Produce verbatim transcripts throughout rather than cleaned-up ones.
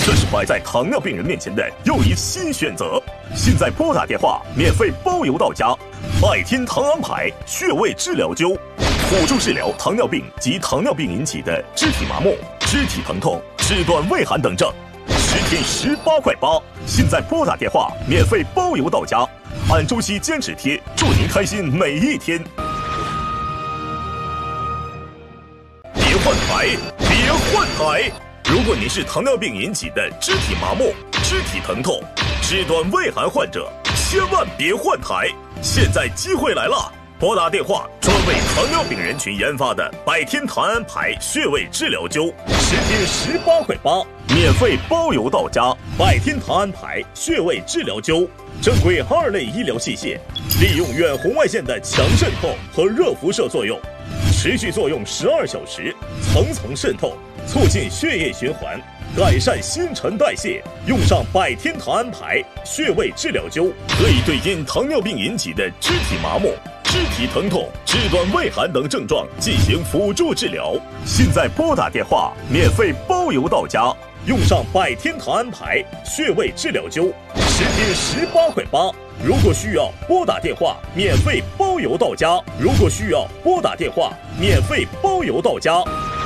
这是摆在糖尿病人面前的又一新选择。现在拨打电话，免费包邮到家。百天糖安牌穴位治疗灸，辅助治疗糖尿病及糖尿病引起的肢体麻木、肢体疼痛、肢端畏寒等症。十天十八块八，现在拨打电话，免费包邮到家。按周期坚持贴，祝您开心每一天。别换台，别换台！如果您是糖尿病引起的肢体麻木、肢体疼痛、肢端畏寒患者，千万别换台！现在机会来了，拨打电话，专为糖尿病人群研发的百天糖安牌穴位治疗灸，十天十八块八，免费包邮到家。百天糖安牌穴位治疗灸，正规二类医疗器械，利用远红外线的强渗透和热辐射作用，持续作用十二小时，层层渗透，促进血液循环，改善新陈代谢。用上百天糖安牌穴位治疗灸，可以对因糖尿病引起的肢体麻木、肢体疼痛、肢端畏寒等症状进行辅助治疗。现在拨打电话，免费包邮到家。用上百天糖安牌穴位治疗灸，十天十八块八。如果需要，拨打电话，免费包邮到家。如果需要，拨打电话，免费包邮到家。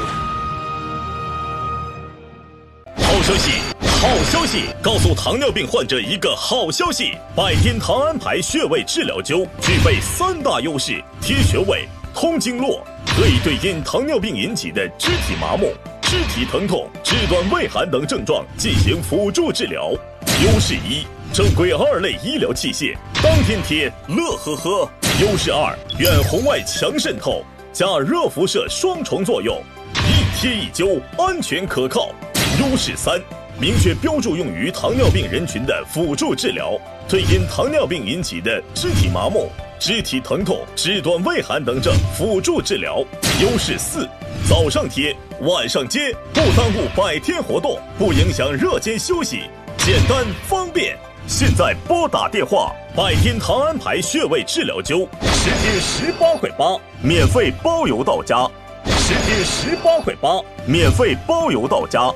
好消息，好消息！告诉糖尿病患者一个好消息：百天糖安牌穴位治疗灸具备三大优势：贴穴位、通经络，可以对因糖尿病引起的肢体麻木、肢体疼痛、肢端畏寒等症状进行辅助治疗。优势一，正规二类医疗器械，当天贴，乐呵呵。优势二，远红外强渗透加热辐射双重作用，一贴一灸，安全可靠。优势三，明确标注用于糖尿病人群的辅助治疗，对因糖尿病引起的肢体麻木、肢体疼痛、肢端畏寒等症辅助治疗。优势四，早上贴，晚上接，不耽误百天活动，不影响热间休息，简单方便。现在拨打电话，百天糖安牌穴位治疗灸，十天十八块八，免费包邮到家。十天十八块八，免费包邮到家。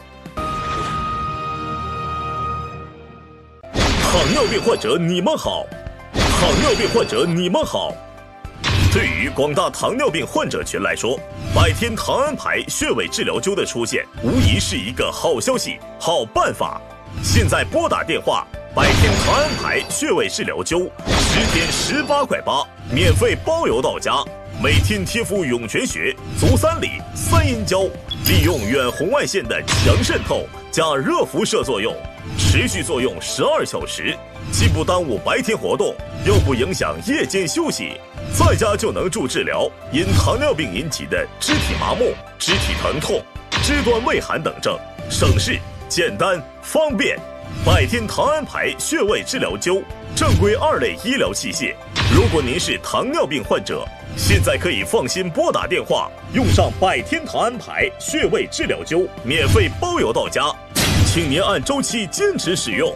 糖尿病患者你们好，糖尿病患者你们好。对于广大糖尿病患者群来说，百天糖安牌穴位治疗灸的出现，无疑是一个好消息、好办法。现在拨打电话，百天糖安牌穴位治疗灸，十天十八块八，免费包邮到家。每天贴敷涌泉穴、足三里、三阴交，利用远红外线的强渗透加热辐射作用，持续作用十二小时，既不耽误白天活动，又不影响夜间休息，在家就能助治疗因糖尿病引起的肢体麻木、肢体疼痛、肢端畏寒等症，省事、简单、方便。百天糖安牌穴位治疗灸，正规二类医疗器械。如果您是糖尿病患者，现在可以放心拨打电话，用上百天糖安牌穴位治疗灸，免费包邮到家，请您按周期坚持使用。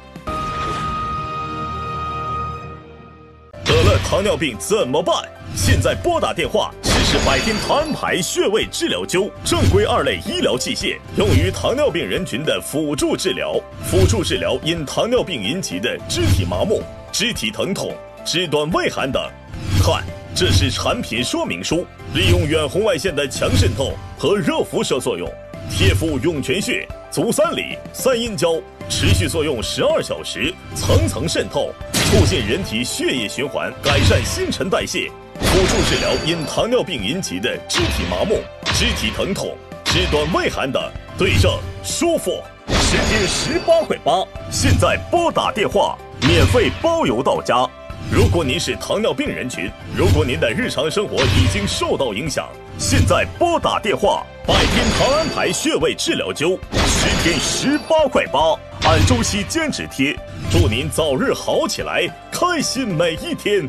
得了糖尿病怎么办？现在拨打电话，试试百天糖安牌穴位治疗灸，正规二类医疗器械，用于糖尿病人群的辅助治疗，辅助治疗因糖尿病引起的肢体麻木、肢体疼痛、肢端畏寒等。看，这是产品说明书，利用远红外线的强渗透和热辐射作用，贴敷涌泉穴、足三里、三阴交，持续作用十二小时，层层渗透，促进人体血液循环，改善新陈代谢，辅助治疗因糖尿病引起的肢体麻木、肢体疼痛、肢端畏寒等，对症舒服。十天十八块八，现在拨打电话，免费包邮到家。如果您是糖尿病人群，如果您的日常生活已经受到影响，现在拨打电话，百天糖安牌穴位治疗灸，十天十八块八，按周期坚持贴，祝您早日好起来，开心每一天。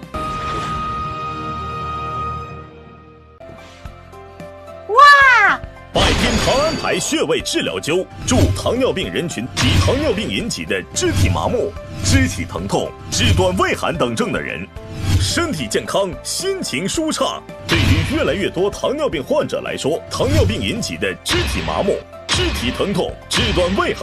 哇！ 百天糖安牌穴位治疗灸，助糖尿病人群及糖尿病引起的肢体麻木、肢体疼痛、肢端畏寒等症的人，身体健康，心情舒畅。对于越来越多糖尿病患者来说，糖尿病引起的肢体麻木、肢体疼痛、肢端畏寒